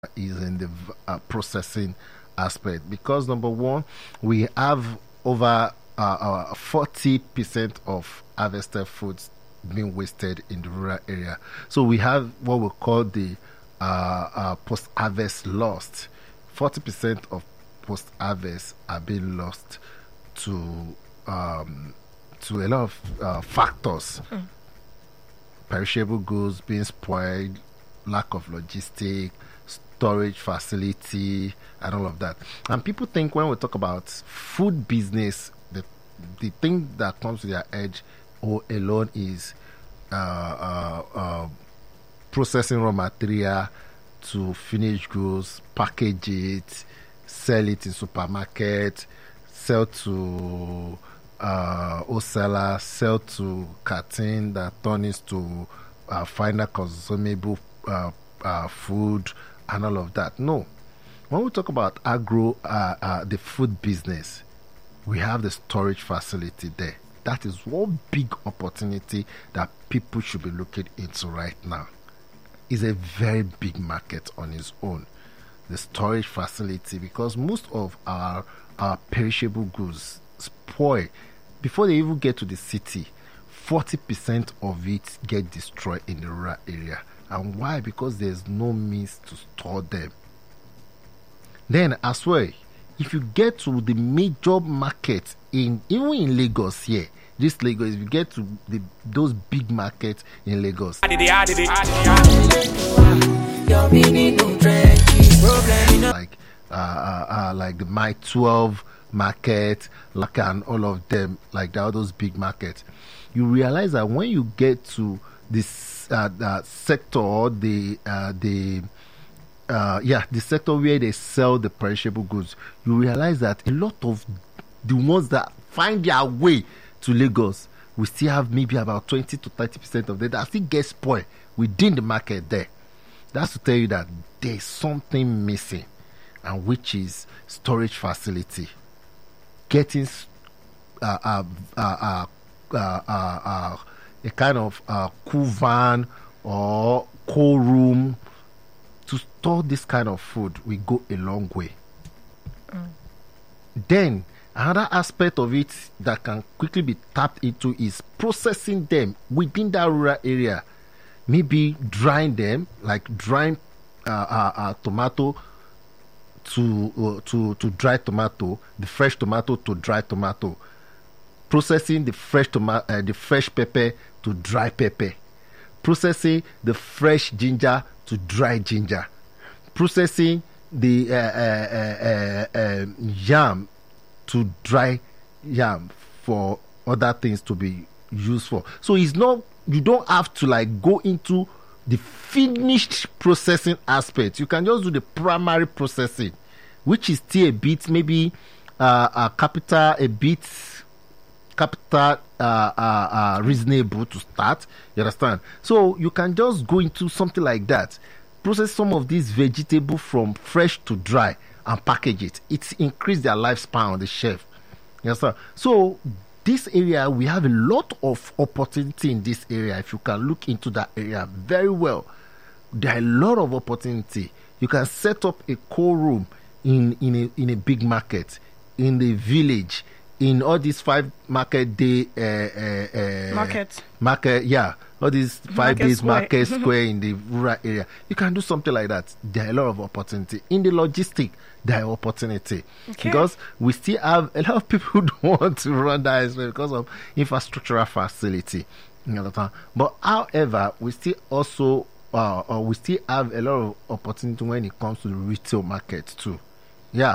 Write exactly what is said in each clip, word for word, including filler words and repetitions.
is in the uh, processing aspect because number one, we have over uh, uh, forty percent of harvested foods being wasted in the rural area. So we have what we call the uh, uh, post-harvest lost. forty percent of post-harvest are being lost to um, to a lot of uh, factors. Mm. Perishable goods being spoiled, lack of logistic, storage facility, and all of that. And people think when we talk about food business, the the thing that comes to their edge or alone is uh, uh, uh, processing raw material to finish goods, package it, sell it in supermarket, sell to uh, wholesaler, sell to carton that turns to uh, final consumable uh, uh, food and all of that. No. When we talk about agro, uh, uh, the food business, we have the storage facility there. That is one big opportunity that people should be looking into right now. It's a very big market on its own. The storage facility, because most of our, our perishable goods spoil before they even get to the city. forty percent of it get destroyed in the rural area. And why? Because there's no means to store them. Then as well, if you get to the major market in even in Lagos here, this Lagos, if you get to the those big markets in Lagos, like uh, uh, uh, like the My twelve market, like and all of them, like all those big markets, you realize that when you get to this uh, uh, sector, the uh, the uh, yeah, the sector where they sell the perishable goods, you realize that a lot of the ones that find their way to Lagos, we still have maybe about twenty to thirty percent of them that still get spoiled within the market there. That's to tell you that there's something missing, and which is storage facility. Getting uh, uh, uh, uh, uh, uh, a kind of uh, cool van or cold room to store this kind of food will go a long way. Mm. Then another aspect of it that can quickly be tapped into is processing them within that rural area. Maybe drying them, like drying uh, uh, uh, tomato to uh, to to dry tomato, the fresh tomato to dry tomato, processing the fresh tomato, uh, the fresh pepper to dry pepper, processing the fresh ginger to dry ginger, processing the uh, uh, uh, uh, uh, yam to dry yam for other things to be used for. So it's not, you don't have to like go into the finished processing aspect. You can just do the primary processing, which is still a bit maybe uh, a capital a bit capital uh, uh, uh, reasonable to start. You understand? So you can just go into something like that, process some of these vegetables from fresh to dry and package it. It's increased their lifespan on the shelf. You understand? So this area, we have a lot of opportunity in this area. If you can look into that area very well, there are a lot of opportunity. You can set up a cold room in in a in a big market, in the village, in all these five market day uh, uh, uh, market market yeah all these five market days square. market square in the rural area. You can do something like that. There are a lot of opportunity in the logistic. There are opportunity, okay, because we still have a lot of people who don't want to run that as well because of infrastructural facility. You know, but however, we still also uh, uh, we still have a lot of opportunity when it comes to the retail market too. Yeah.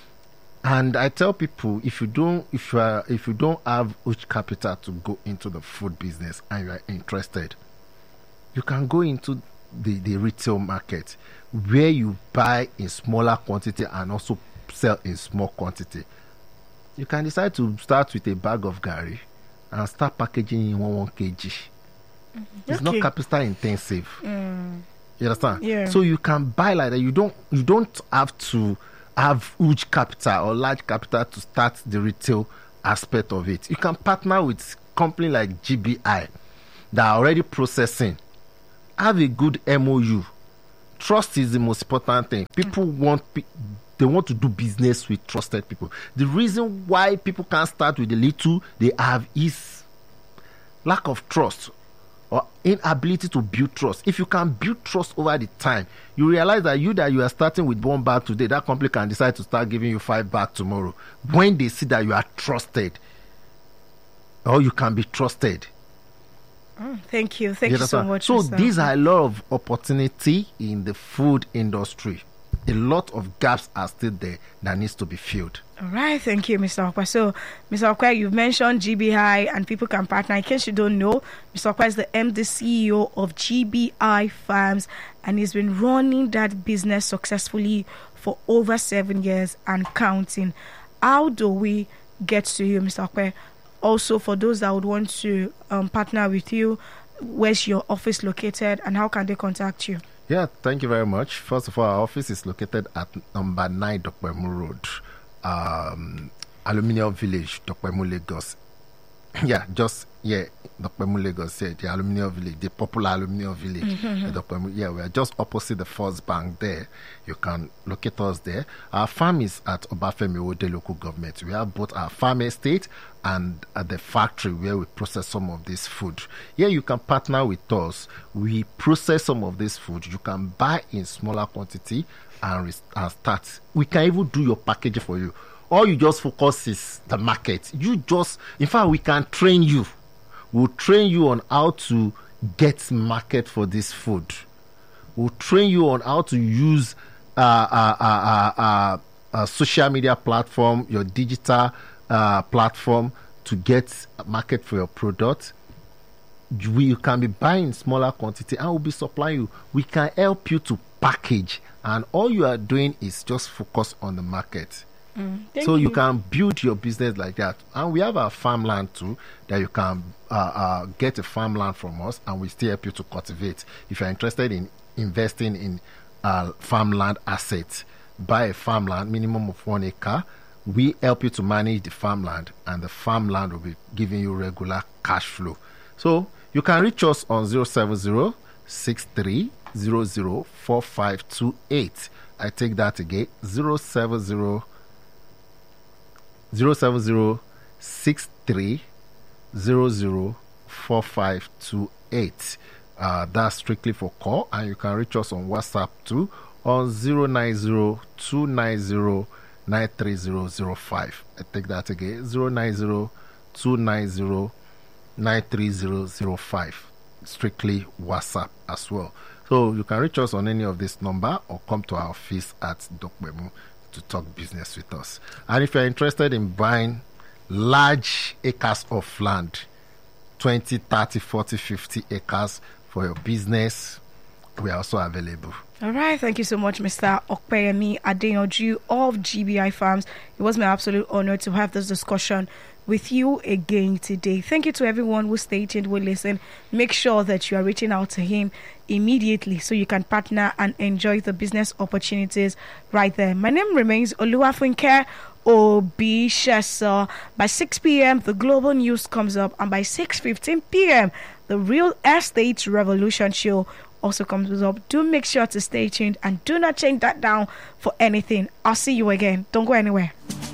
And I tell people, if you don't, if you are, if you don't have huge capital to go into the food business and you are interested, you can go into the, the retail market where you buy in smaller quantity and also sell in small quantity. You can decide to start with a bag of gari and start packaging in one one kg. Mm-hmm. It's okay. Not capital intensive. Mm. You understand? Yeah. So you can buy like that. You don't, you don't have to have huge capital or large capital to start the retail aspect of it. You can partner with company like G B I that are already processing. Have a good M O U trust is the most important thing. People mm. want pe- they want to do business with trusted people. The reason why people can't start with the little they have is lack of trust or inability to build trust. If you can build trust over the time, you realize that you that you are starting with one bag today, that company can decide to start giving you five bags tomorrow. When they see that you are trusted, or you can be trusted. Oh, thank you. Thank you, you so much. So Mister these are a lot of opportunity in the food industry. A lot of gaps are still there that needs to be filled. All right, thank you, Mister Okwa. So, Mister Okwa, you've mentioned G B I and people can partner. In case you don't know, Mister Okwa is the M D C E O of G B I Farms, and he's been running that business successfully for over seven years and counting. How do we get to you, Mister Okwa? Also, for those that would want to um, partner with you, where's your office located and how can they contact you? Yeah, thank you very much. First of all, our office is located at number nine Dokpemu Road, um, Aluminium Village, Dokpemu, Lagos. Yeah, just, yeah, Dokpemu, Lagos, yeah, the Aluminium Village, the popular Aluminium Village. Mm-hmm. Dokpemu, yeah, we are just opposite the First Bank there. You can locate us there. Our farm is at Obafemi Ode local government. We have both our farm estate and at the factory where we process some of this food. Here you can partner with us. We process some of this food. You can buy in smaller quantity and, re- and start. We can even do your packaging for you. All you just focus is the market. You just, in fact, we can train you. We'll train you on how to get market for this food. We'll train you on how to use uh, uh, uh, uh, uh, uh, social media platform, your digital uh, platform to get a market for your product. We, you can be buying smaller quantity and we'll be supplying you. We can help you to package, and all you are doing is just focus on the market. Mm, so you. you can build your business like that. And we have our farmland too that you can uh, uh, get a farmland from us and we still help you to cultivate. If you're interested in investing in uh, farmland assets, buy a farmland minimum of one acre. We help you to manage the farmland and the farmland will be giving you regular cash flow. So you can reach us on zero seven zero, six three zero zero, four five two eight. I take that again, zero seven zero zero seven zero six three zero zero four five two eight. Uh, that's strictly for call, and you can reach us on WhatsApp too on zero nine zero two nine zero nine three zero zero five. I take that again, zero nine zero two nine zero nine three zero zero five. Strictly WhatsApp as well. So you can reach us on any of this number or come to our office at Dokpemu to talk business with us. And if you're interested in buying large acres of land, twenty, thirty, forty, fifty acres for your business, we are also available. All right, thank you so much, Mister Okpeyemi Adeyanju of G B I Farms. It was my absolute honor to have this discussion with you again today. Thank you to everyone who stayed tuned, who listened. Make sure that you are reaching out to him immediately so you can partner and enjoy the business opportunities right there. My name remains Oluwafunke Obishesa. By six p.m., the global news comes up, and by six fifteen p.m., the Real Estate Revolution show also comes up. Do make sure to stay tuned and do not change that down for anything. I'll see you again. Don't go anywhere.